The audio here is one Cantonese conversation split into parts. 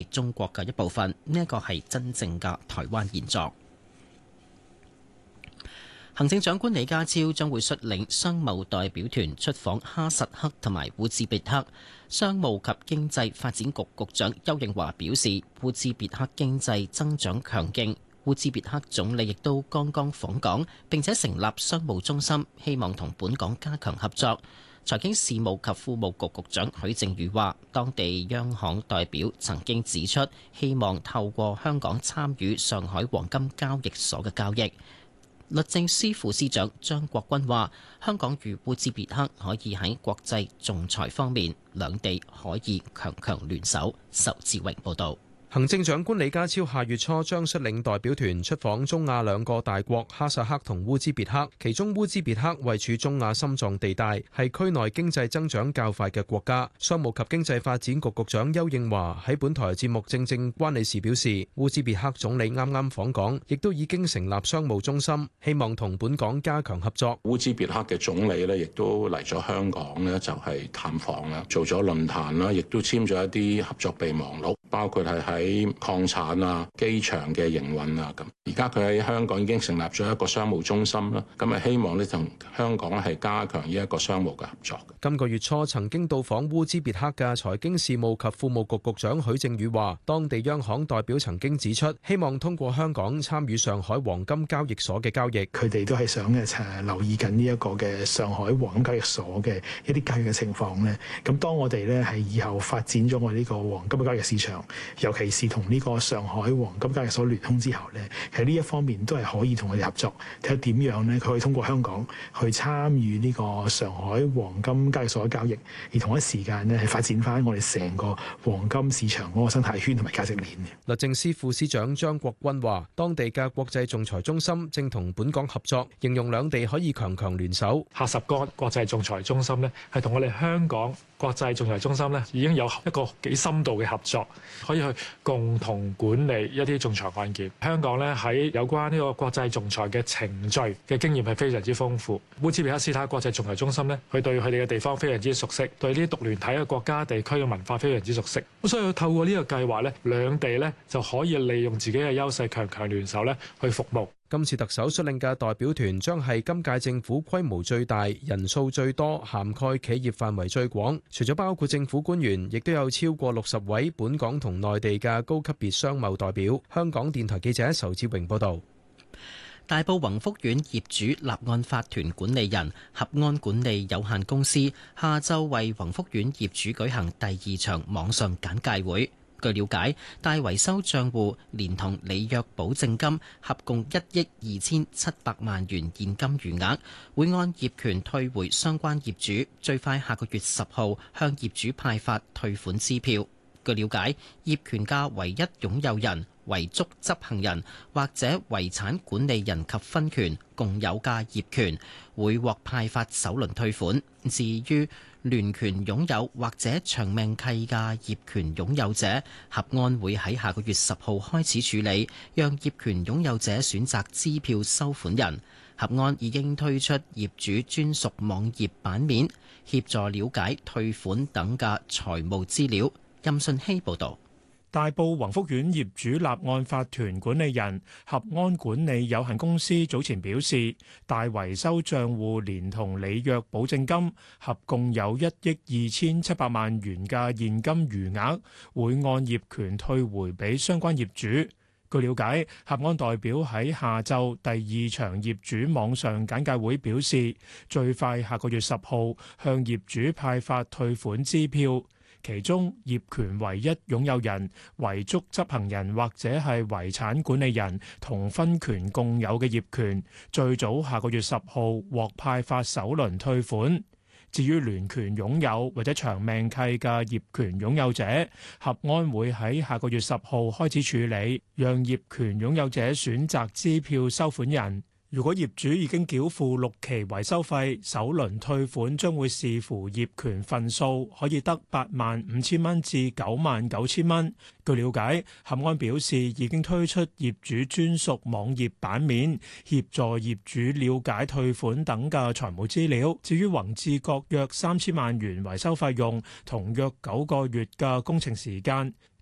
中國嘅一部分，呢一個係真正嘅台灣現狀。行政長官李家超將會率領商務代表團出訪哈薩克同埋烏茲別克。商務及經濟發展局局長邱應華表示，烏茲別克經濟增長強勁，烏茲別克總理亦都剛剛訪港，並且成立商務中心，希望同本港加強合作。財經事務及庫務局局長許正宇話，當地央行代表曾經指出，希望透過香港參與上海黃金交易所嘅交易。律政司副司長張國軍話，香港與烏茲別克可以喺國際仲裁方面，兩地可以強強聯手。仇志榮報導。 行政長官李家超下月初將率領代表團出訪中亞兩個大國哈薩克同烏茲別克，其中烏茲別克位處中亞心臟地帶，係區內經濟增長較快嘅國家。商務及經濟發展局局長邱應華喺本台節目正正關你時表示，烏茲別克總理啱啱訪港，亦都已經成立商務中心，希望同本港加強合作。 烏茲別克嘅總理呢，亦都嚟咗香港呢，就係探訪啦，做咗論壇啦，亦都簽咗一啲合作備忘錄，包括係喺礦產啊、機場嘅營運啊咁。而家佢喺香港已經成立咗一個商務中心啦，咁啊希望呢同香港係加強呢一個商務嘅合作。 今個月初曾經到訪烏茲別克嘅財經事務及庫務局局長許正宇話，當地央行代表曾經指出，希望通過香港參與上海黃金交易所嘅交易。 佢哋都係想留意緊呢一個嘅上海黃金交易所嘅一啲交易嘅情況咧。咁當我哋咧係以後發展咗我呢個黃金嘅交易市場，尤其是同呢個上海黃金交易所聯通之後咧，喺呢一方面都係可以同佢哋合作，睇下點樣咧，佢可以通過香港去參與呢個上海黃金交易所嘅交易，而同一時間咧係發展翻我哋成個黃金市場嗰個生態圈同埋價值鏈嘅。 律政司副司長張國軍話，當地嘅國際仲裁中心正同本港合作，形容兩地可以強強聯手。 哈薩克國際仲裁中心咧，係同我哋香港國際仲裁中心咧已經有一個幾深度嘅合作，可以去共同管理一啲仲裁案件。香港咧喺有關呢個國際仲裁嘅程序嘅經驗係非常之豐富。烏茲別克斯坦國際仲裁中心咧，佢對佢哋嘅地方非常之熟悉，對呢啲獨聯體嘅國家地區嘅文化非常之熟悉。咁所以透過呢個計劃咧，兩地咧就可以利用自己嘅優勢，強強聯手咧去服務。 今次特首率領嘅代表團將係今屆政府規模最大、人數最多、涵蓋企業範圍最廣。除咗包括政府官員，亦都有超過60位本港同內地嘅高級別商貿代表。香港電台記者仇志榮報導。 大埔宏福苑業主立案法團管理人合安管理有限公司下晝為宏福苑業主舉行第2場網上簡介會。據了解，大維修帳戶連同履約保證金合共1億2700萬元現金餘額，會按業權退回相關業主，最快下個月10號向業主派發退款支票。據了解，業權嘅唯一擁有人、遺囑執行人或者遺產管理人及分權共有嘅業權會獲派發首輪退款。至於聯權擁有或者長命契嘅業權擁有者，合安會喺下個月10號開始處理，讓業權擁有者選擇支票收款人。合安已經推出業主專屬網頁版面，協助了解退款等嘅財務資料。任信希報導。 大埔宏福苑業主立案法團管理人合安管理有限公司早前表示，大維修帳戶連同履約保證金合共有1億2700萬元嘅現金餘額，會按業權退回俾相關業主。據了解，合安代表喺下晝第2場業主網上簡介會表示，最快下個月10號向業主派發退款支票。其中業權唯一擁有人、遺囑執行人或者係遺產管理人同分權共有嘅業權，最早下個月10號獲派發首輪退款。至於聯權擁有或者長命契嘅業權擁有者，合安會喺下個月10號開始處理，讓業權擁有者選擇支票收款人。如果業主已經繳付6期維修費，首輪退款將會視乎業權份數，可以得85000蚊至99000蚊。據了解，合安表示已經推出業主專屬網頁版面，協助業主了解退款等嘅財務資料。至於宏志閣約3000萬元維修費用同約9個月嘅工程時間，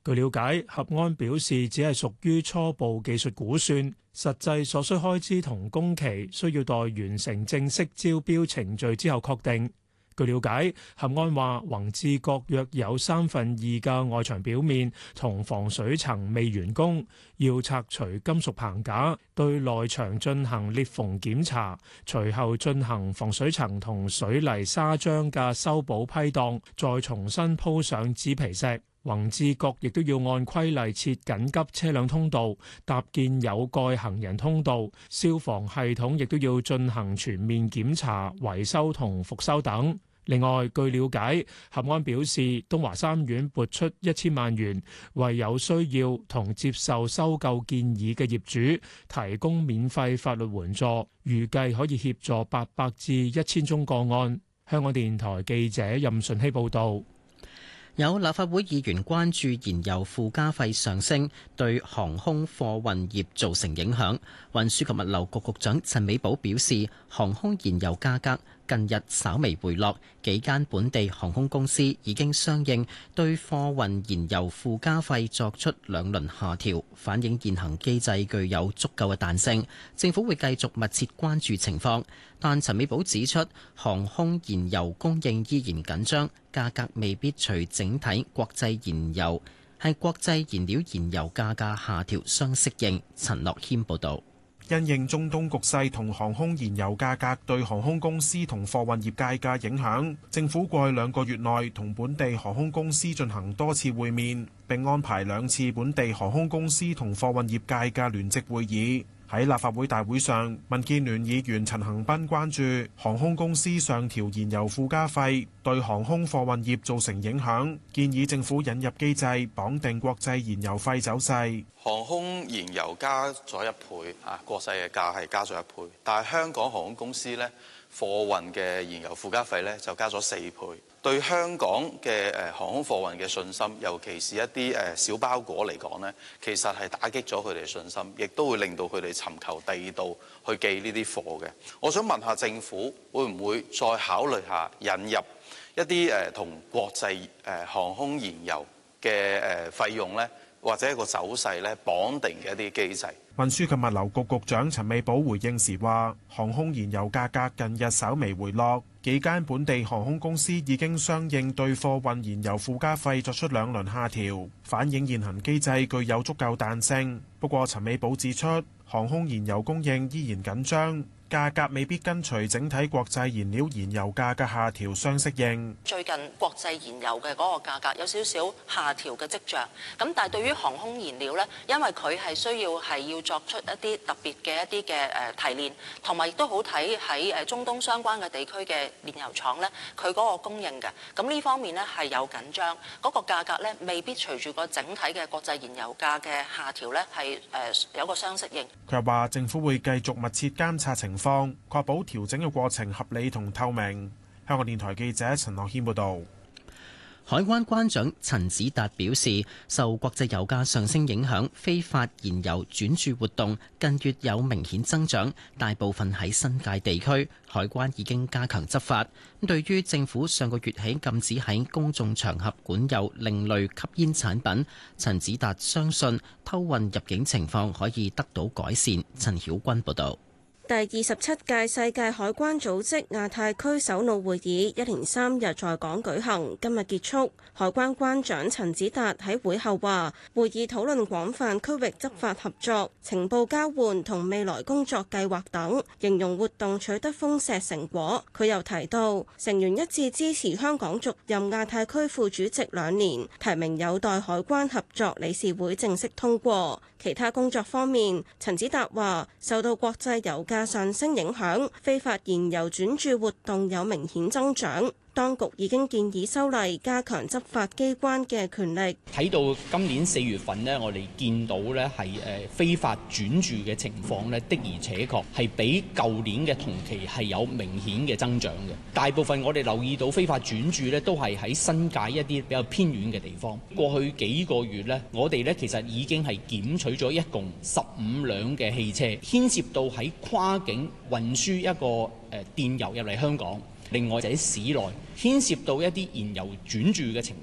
據了解，合安表示只係屬於初步技術估算，實際所需開支同工期需要待完成正式招標程序之後確定。據了解，合安話宏志閣約有2/3嘅外牆表面同防水層未完工，要拆除金屬棚架，對內牆進行裂縫檢查，隨後進行防水層同水泥砂漿嘅修補批盪，再重新鋪上紙皮石。宏志閣亦都要按規例設緊急車輛通道，搭建有蓋行人通道，消防系統亦都要進行全面檢查、維修同復修等。另外，據了解，合安表示，東華三院撥出1000萬元，為有需要同接受收購建議嘅業主提供免費法律援助，預計可以協助800至1000宗個案。香港電台記者任順希報導。 有立法會議員關注燃油附加費上升對航空貨運業造成影響。運輸及物流局局長陳美寶表示，航空燃油價格近日稍微回落，幾間本地航空公司已經相應對貨運燃油附加費作出2輪下調，反映現行機制具有足夠嘅彈性。政府會繼續密切關注情況，但陳美寶指出，航空燃油供應依然緊張，價格未必隨整體國際燃料燃油價格下調相適應。陳樂謙報導。 因應中東局勢同航空燃油價格對航空公司同貨運業界嘅影響，政府過去2個月內同本地航空公司進行多次會面，並安排2次本地航空公司同貨運業界嘅聯席會議。喺立法會大會上，民建聯議員陳恒鑌關注航空公司上調燃油附加費對航空貨運業造成影響，建議政府引入機制綁定國際燃油費走勢。 航空燃油加咗1倍，國際嘅價係加咗1倍，但係香港航空公司呢，貨運嘅燃油附加費呢就加咗4倍。對香港嘅航空貨運嘅信心，尤其是一啲小包裹嚟講呢，其實係打擊咗佢哋嘅信心，亦都會令到佢哋尋求第二度去寄呢啲貨嘅。我想問下政府會唔會再考慮下引入一啲同國際航空燃油嘅費用呢，或者一個走勢呢綁定嘅一啲機制？ 運輸及物流局局長陳美寶回應時話，航空燃油價格近日稍微回落，幾間本地航空公司已經相應對貨運燃油附加費作出2輪下調，反映現行機制具有足夠彈性。不過陳美寶指出，航空燃油供應依然緊張，價格未必跟隨整體國際燃料燃油價格下調相適應。 最近國際燃油嘅嗰個價格有少少下調嘅跡象，咁但係對於航空燃料呢，因為佢係需要作出一啲特別嘅一啲嘅提煉，同埋亦都好睇喺中東相關嘅地區嘅煉油廠呢，佢嗰個供應嘅，咁呢方面呢係有緊張，嗰個價格呢未必隨住個整體嘅國際燃油價嘅下調呢係有個相適應。 佢又話政府會繼續密切監察情況，確保調整嘅過程合理同透明。香港電台記者陳樂軒報導。 海關關長陳子達表示，受國際油價上升影響，非法燃油轉注活動近月有明顯增長，大部分喺新界地區。海關已經加強執法。對於政府上個月起禁止喺公眾場合管有另類吸煙產品，陳子達相信偷運入境情況可以得到改善。陳曉君報導。 第27屆世界海關組織亞太區首腦會議一連3日在港舉行，今日結束。海關關長陳子達喺會後話，會議討論廣泛區域執法合作、情報交換同未來工作計劃等，形容活動取得豐碩成果。佢又提到，成員一致支持香港續任亞太區副主席2年，提名有待海關合作理事會正式通過。其他工作方面，陳子達話受到國際油價上升影響，非法燃油轉注活動有明顯增長。當局已經建議修例加強執法機關嘅權力。 睇到今年4月份呢，我哋見到呢係非法轉注嘅情況呢，的而且確係比舊年嘅同期係有明顯嘅增長嘅。大部分我哋留意到非法轉注呢，都係喺新界一啲比較偏遠嘅地方。過去幾個月呢，我哋呢其實已經係檢取咗一共15輛嘅汽車，牽涉到喺跨境運輸一個電油入嚟香港。另外就喺市內牽涉到一啲燃油轉注嘅情況，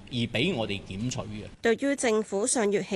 而俾我哋檢取嘅。 對於政府上月起